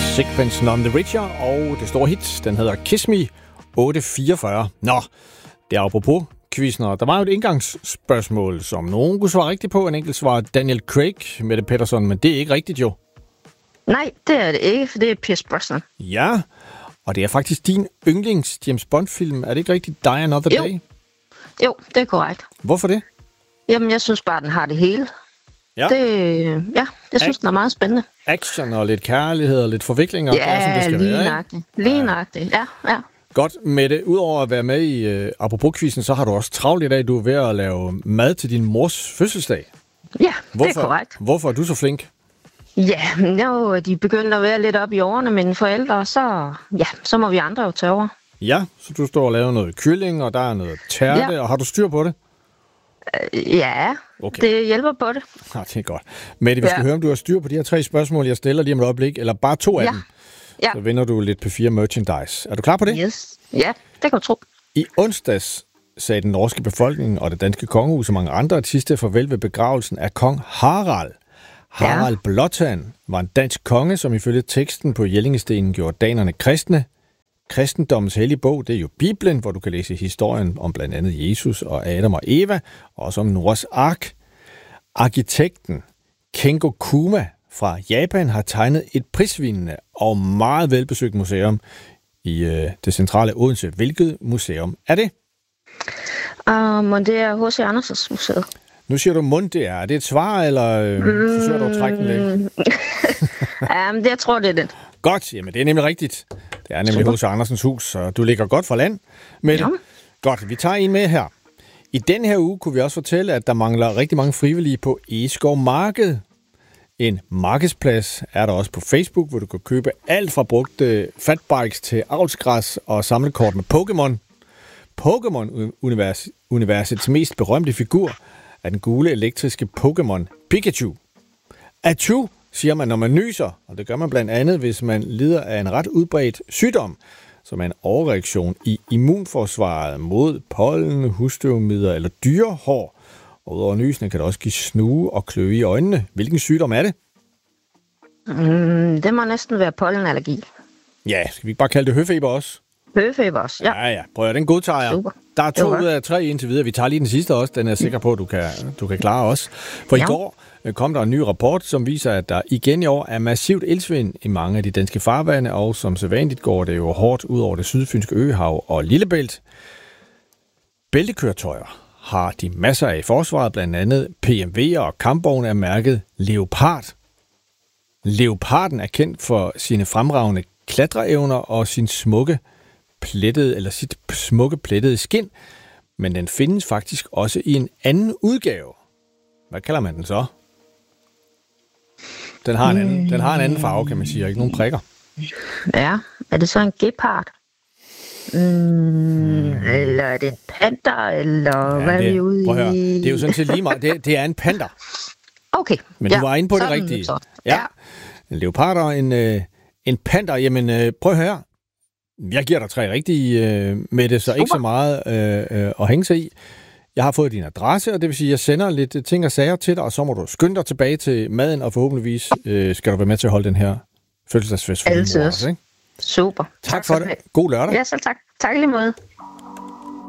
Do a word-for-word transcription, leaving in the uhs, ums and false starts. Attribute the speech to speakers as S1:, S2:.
S1: Sixpence None the Richer, og det store hit, den hedder Kiss Me otte fireogfyrre. Nå, det er apropos quizzen, og der var jo et indgangsspørgsmål, som nogen kunne svare rigtigt på. En enkelt svar Daniel Craig, Mette Pedersen, men det er ikke rigtigt jo.
S2: Nej, det er det ikke, for det er Pierce Brosnan.
S1: Ja, og det er faktisk din yndlings James Bond-film. Er det ikke rigtigt? Die Another
S2: jo.
S1: Day?
S2: Jo, det er korrekt.
S1: Hvorfor det?
S2: Jamen, jeg synes bare, den har det hele.
S1: Ja.
S2: Det, ja, jeg synes, Ak- den er meget spændende.
S1: Action og lidt kærlighed og lidt forviklinger.
S2: Ja,
S1: det er, som det skal
S2: lige
S1: være,
S2: nøjagtigt. Lige nøjagtigt, ja, ja.
S1: Godt, Mette. Udover at være med i uh, apropos-quizzen, så har du også travlt i dag. Du er ved at lave mad til din mors fødselsdag.
S2: Ja,
S1: hvorfor,
S2: det er korrekt.
S1: Hvorfor er du så flink?
S2: Ja, nu er de begyndt at være lidt op i årene, mine forældre, så, ja, så må vi andre jo tage over.
S1: Ja, så du står og laver noget kylling, og der er noget tærte, ja. Og har du styr på det?
S2: Uh, ja, okay. Det hjælper på det.
S1: Ja, det er godt. Mette, vi skal ja. høre, om du har styr på de her tre spørgsmål, jeg stiller lige om et øjeblik, eller bare to af
S2: ja.
S1: dem.
S2: Ja.
S1: Så vinder du lidt P fire merchandise. Er du klar på det?
S2: Yes. Ja, det kan du tro.
S1: I onsdags sagde den norske befolkning og det danske kongehus og mange andre et sidste farvel ved begravelsen af kong Harald. Harald ja. Blåtand var en dansk konge, som ifølge teksten på Jellingestenen gjorde danerne kristne. Kristendommens hellige bog, det er jo Bibelen, hvor du kan læse historien om blandt andet Jesus og Adam og Eva, og også om Noahs ark. Arkitekten Kengo Kuma fra Japan har tegnet et prisvindende og meget velbesøgt museum i øh, det centrale Odense. Hvilket museum er det?
S2: Um, det er H C Andersens museum.
S1: Nu siger du mund, det er. Er det et svar, eller øh, mm. forsøger du at trække den lidt?
S2: um, det, jeg tror, det er det.
S1: Godt, jamen det er nemlig rigtigt. Det er nemlig H C Andersens hus, så du ligger godt for land med det. Ja. Godt, vi tager en med her. I den her uge kunne vi også fortælle, at der mangler rigtig mange frivillige på Egeskov Marked. En markedsplads er der også på Facebook, hvor du kan købe alt fra brugte fatbikes til avlsgræs og samlekort med Pokémon. Pokémon-universets mest berømte figur er den gule elektriske Pokémon Pikachu. Achoo, siger man, når man nyser, og det gør man blandt andet, hvis man lider af en ret udbredt sygdom, som er en overreaktion i immunforsvaret mod pollen, husstøvmider eller dyrehår. Og udover nysene kan det også give snue og kløe i øjnene. Hvilken sygdom er det?
S2: Mm, det må næsten være pollenallergi.
S1: Ja, skal vi ikke bare kalde det høfeber også?
S2: Høfeber også, ja.
S1: Ja, ja. Prøv at den godtager jeg.
S2: Super.
S1: Der er to ud af tre indtil videre. Vi tager lige den sidste også. Den er jeg sikker på, at du kan, du kan klare også. For ja. I går kom der en ny rapport, som viser, at der igen i år er massivt iltsvind i mange af de danske farvande, og som sædvanligt går det jo hårdt ud over det sydfynske øhav og Lillebælt. Bæltekøretøjer har de masser af i forsvaret, blandt andet P M W'er og kampvogne er mærket Leopard. Leoparden er kendt for sine fremragende klatreevner og sin smukke plettede, eller sit smukke plettede skin, men den findes faktisk også i en anden udgave. Hvad kalder man den så? Den har en anden, den har en anden farve, kan man sige, og ikke nogen prikker.
S2: Ja, er det så en gepard? Mm, eller er det en panter, eller ja, hvad
S1: det,
S2: er vi ude i?
S1: Prøv at høre, det er jo sådan set lige meget. Det, det er en panter.
S2: Okay.
S1: Men
S2: ja,
S1: du var inde på det
S2: sådan,
S1: rigtige.
S2: Så.
S1: Ja. ja. En leopard og en, øh, en panter. Jamen, øh, prøv at høre. Jeg giver dig tre rigtige øh, med det, så Super. Ikke så meget øh, øh, at hænge sig i. Jeg har fået din adresse, og det vil sige, at jeg sender lidt ting og sager til dig, og så må du skynde dig tilbage til maden, og forhåbentligvis øh, skal du være med til at holde den her fødselsdagsfest for din mor også, ikke?
S2: Super.
S1: Tak, tak for det. God lørdag.
S2: Ja, selv tak. Tak lige måde.